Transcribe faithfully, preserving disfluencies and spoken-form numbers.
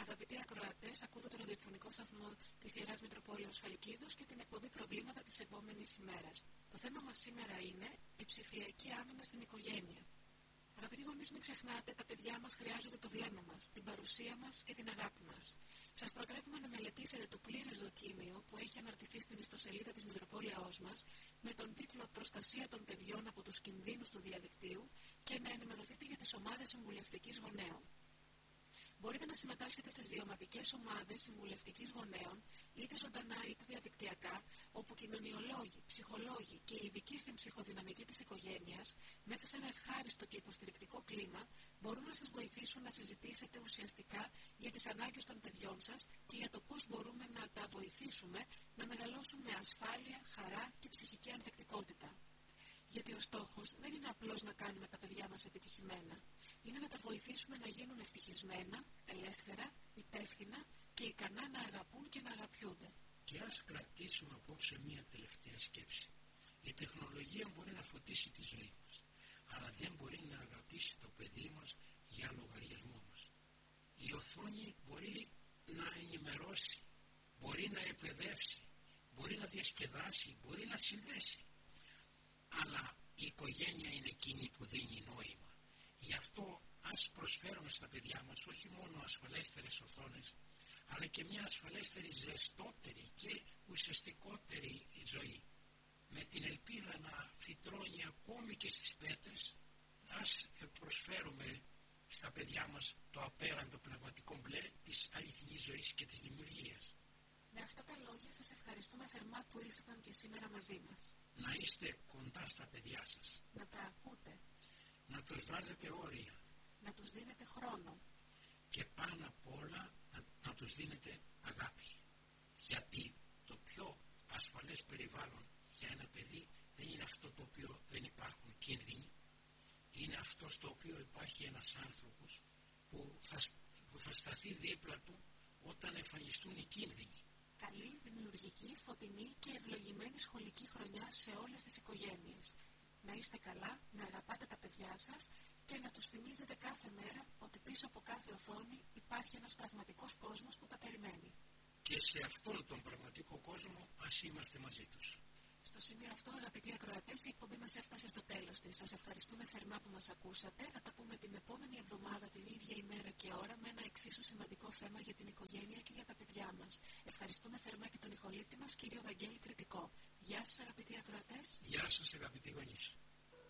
Αγαπητοί ακροατές, ακούτε το ραδιοφωνικό σταθμό της Ιεράς Μητροπόλεως Χαλκίδος και την εκπομπή Προβλήματα της επόμενης ημέρας. Το θέμα μας σήμερα είναι η ψηφιακή άμυνα στην οικογένεια. Αγαπητοί γονείς, μην ξεχνάτε, τα παιδιά μας χρειάζονται το βλέμμα μας, την παρουσία μας και την αγάπη μας. Σας προτρέπουμε να μελετήσετε το πλήρες δοκίμιο που έχει αναρτηθεί στην ιστοσελίδα της Μητροπόλεως μας με τον τίτλο «Προστασία των παιδιών από τους κινδύνους του διαδικτύου» και να ενημερωθείτε για τις ομάδες συμβουλευτικής γονέων. Μπορείτε να συμμετάσχετε στις βιωματικές ομάδες συμβουλευτικής γονέων, είτε ζωντανά είτε διαδικτυακά, όπου κοινωνιολόγοι, ψυχολόγοι και ειδικοί στην ψυχοδυναμική της οικογένειας, μέσα σε ένα ευχάριστο και υποστηρικτικό κλίμα, μπορούν να σας βοηθήσουν να συζητήσετε ουσιαστικά για τις ανάγκες των παιδιών σας και για το πώς μπορούμε να τα βοηθήσουμε να μεγαλώσουν με ασφάλεια, χαρά και ψυχική ανθεκτικότητα. Γιατί ο στόχος δεν είναι απλώς να κάνουμε τα παιδιά μας επιτυχημένα. Είναι να τα βοηθήσουμε να γίνουν ευτυχισμένα, ελεύθερα, υπεύθυνα και ικανά να αγαπούν και να αγαπιούνται. Και ας κρατήσουμε απόψε μία τελευταία σκέψη. Η τεχνολογία μπορεί να φωτίσει τη ζωή μας, αλλά δεν μπορεί να αγαπήσει το παιδί μας για λογαριασμό μας. Η οθόνη μπορεί να ενημερώσει, μπορεί να εκπαιδεύσει, μπορεί να διασκεδάσει, μπορεί να συνδέσει. Αλλά η οικογένεια είναι εκείνη που δίνει νόημα. Γι' αυτό ας προσφέρουμε στα παιδιά μας όχι μόνο ασφαλέστερες οθόνες, αλλά και μια ασφαλέστερη, ζεστότερη και ουσιαστικότερη ζωή. Με την ελπίδα να φυτρώνει ακόμη και στις πέτρες, ας προσφέρουμε στα παιδιά μας το απέραντο πνευματικό μπλε της αληθινής ζωής και της δημιουργίας. Με αυτά τα λόγια σας ευχαριστούμε θερμά που ήσασταν και σήμερα μαζί μας. Να είστε κοντά στα παιδιά σας. Να τα ακούτε. Να τους βάζετε όρια. Να τους δίνετε χρόνο. Και πάνω απ' όλα να, να τους δίνετε αγάπη. Γιατί το πιο ασφαλές περιβάλλον για ένα παιδί δεν είναι αυτό το οποίο δεν υπάρχουν κίνδυνοι. Είναι αυτό στο οποίο υπάρχει ένας άνθρωπος που θα, που θα σταθεί δίπλα του όταν εμφανιστούν οι κίνδυνοι. Καλή, δημιουργική, φωτεινή και ευλογημένη σχολική χρονιά σε όλες τις οικογένειες. Να είστε καλά, να αγαπάτε τα παιδιά σας και να τους θυμίζετε κάθε μέρα ότι πίσω από κάθε οθόνη υπάρχει ένας πραγματικός κόσμος που τα περιμένει. Και σε αυτόν τον πραγματικό κόσμο ας είμαστε μαζί τους. Στο σημείο αυτό, αγαπητοί ακροατές, η εκπομπή μας έφτασε στο τέλος της. Σας ευχαριστούμε θερμά που μας ακούσατε. Θα τα πούμε την επόμενη εβδομάδα, την ίδια ημέρα και ώρα, με ένα εξίσου σημαντικό θέμα για την οικογένεια και για τα παιδιά μας. Ευχαριστούμε θερμά και τον ηχολήπτη μας, κύριο Βαγγέλη Κρητικό. Γεια σας, αγαπητοί ακροατές. Γεια σας, αγαπητοί γονείς.